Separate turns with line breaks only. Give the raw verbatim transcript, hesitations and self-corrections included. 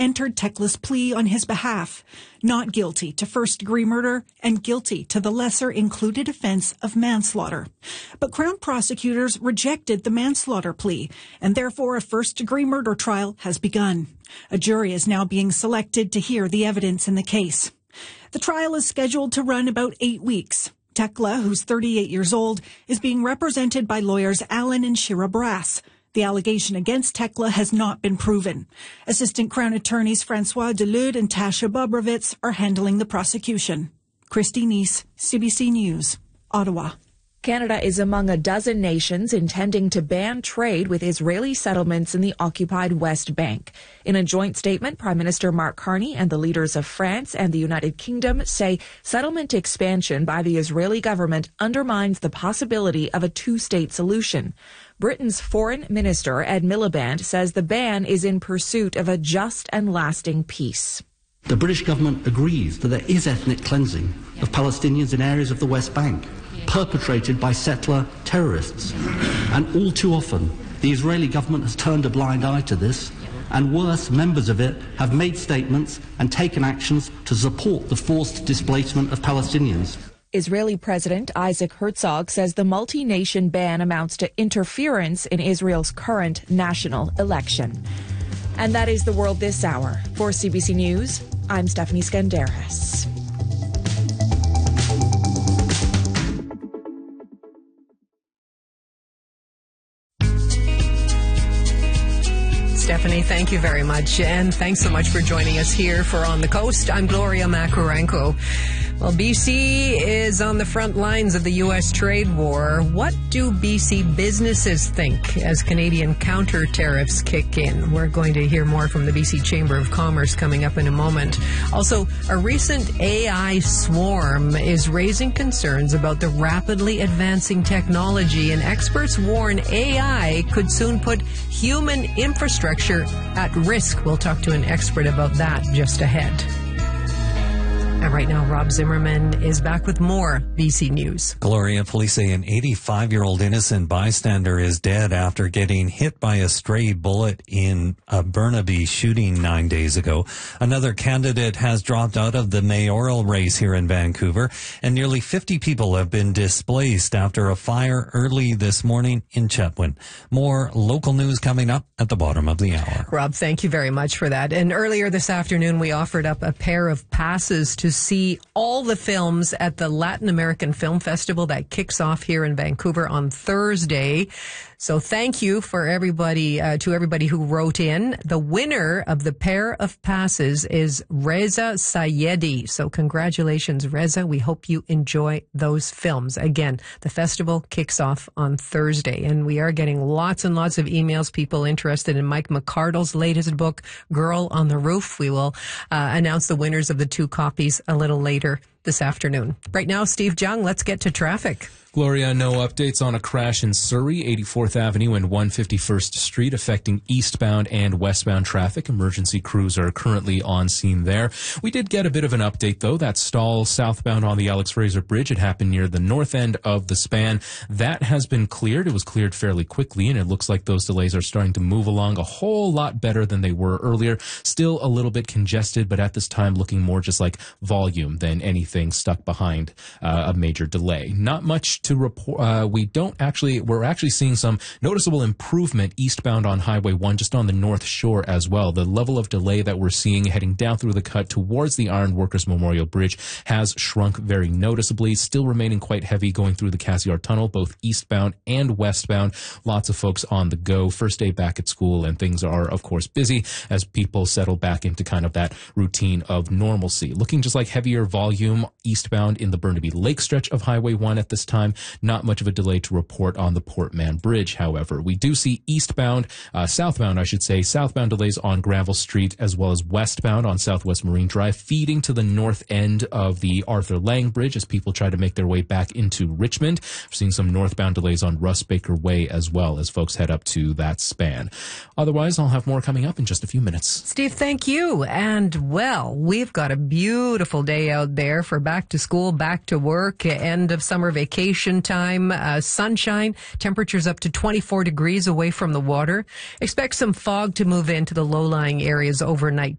entered Tekla's plea on his behalf, not guilty to first-degree murder and guilty to the lesser-included offense of manslaughter. But Crown prosecutors rejected the manslaughter plea, and therefore a first-degree murder trial has begun. A jury is now being selected to hear the evidence in the case. The trial is scheduled to run about eight weeks. Tekla, who's thirty-eight years old, is being represented by lawyers Alan and Shira Brass. The allegation against Tekla has not been proven. Assistant Crown Attorneys Francois Delude and Tasha Bobrovitz are handling the prosecution. Christy Neese, C B C News, Ottawa.
Canada is among a dozen nations intending to ban trade with Israeli settlements in the occupied West Bank. In a joint statement, Prime Minister Mark Carney and the leaders of France and the United Kingdom say settlement expansion by the Israeli government undermines the possibility of a two-state solution. Britain's Foreign Minister Ed Miliband says the ban is in pursuit of a just and lasting peace.
The British government agrees that there is ethnic cleansing of Palestinians in areas of the West Bank, perpetrated by settler terrorists. And all too often, the Israeli government has turned a blind eye to this, and worse, members of it have made statements and taken actions to support the forced displacement of Palestinians.
Israeli President Isaac Herzog says the multi-nation ban amounts to interference in Israel's current national election. And that is the world this hour. For C B C News, I'm Stephanie Skandaris.
Stephanie, thank you very much. And thanks so much for joining us here for On the Coast. I'm Gloria Macarenko. Well, B C is on the front lines of the U S trade war. What do B C businesses think as Canadian counter tariffs kick in? We're going to hear more from the B C Chamber of Commerce coming up in a moment. Also, a recent A I swarm is raising concerns about the rapidly advancing technology, and experts warn A I could soon put human infrastructure at risk. We'll talk to an expert about that just ahead. And right now, Rob Zimmerman is back with more B C News.
Gloria, police say an eighty-five-year-old innocent bystander is dead after getting hit by a stray bullet in a Burnaby shooting nine days ago. Another candidate has dropped out of the mayoral race here in Vancouver, and nearly fifty people have been displaced after a fire early this morning in Chetwynd. More local news coming up at the bottom of the hour.
Rob, thank you very much for that. And earlier this afternoon, we offered up a pair of passes to see all the films at the Latin American Film Festival that kicks off here in Vancouver on Thursday. So thank you for everybody, uh, to everybody who wrote in. The winner of the pair of passes is Reza Sayedi. So congratulations, Reza. We hope you enjoy those films. Again, the festival kicks off on Thursday, and we are getting lots and lots of emails, people interested in Mike McCardle's latest book, Girl on the Roof. We will uh, announce the winners of the two copies a little later this afternoon. Right now, Steve Jung, let's get to traffic.
Gloria, no updates on a crash in Surrey, eighty-fourth Avenue and one hundred fifty-first Street, affecting eastbound and westbound traffic. Emergency crews are currently on scene there. We did get a bit of an update, though. That stall southbound on the Alex Fraser Bridge, it happened near the north end of the span. That has been cleared. It was cleared fairly quickly, and it looks like those delays are starting to move along a whole lot better than they were earlier. Still a little bit congested, but at this time looking more just like volume than anything stuck behind uh, a major delay. Not much to report. Uh, we don't actually, we're actually seeing some noticeable improvement eastbound on Highway one, just on the North Shore as well. The level of delay that we're seeing heading down through the cut towards the Iron Workers Memorial Bridge has shrunk very noticeably, still remaining quite heavy going through the Cassiar Tunnel, both eastbound and westbound. Lots of folks on the go. First day back at school, and things are, of course, busy as people settle back into kind of that routine of normalcy. Looking just like heavier volume eastbound in the Burnaby Lake stretch of Highway one at this time. Not much of a delay to report on the Port Mann Bridge, however. We do see eastbound, uh, southbound, I should say, southbound delays on Granville Street, as well as westbound on Southwest Marine Drive, feeding to the north end of the Arthur Lang Bridge as people try to make their way back into Richmond. We're seeing some northbound delays on Russ Baker Way as well as folks head up to that span. Otherwise, I'll have more coming up in just a few minutes.
Steve, thank you. And, well, we've got a beautiful day out there for back to school, back to work, end of summer vacation time, uh, sunshine, temperatures up to twenty-four degrees away from the water. Expect some fog to move into the low-lying areas overnight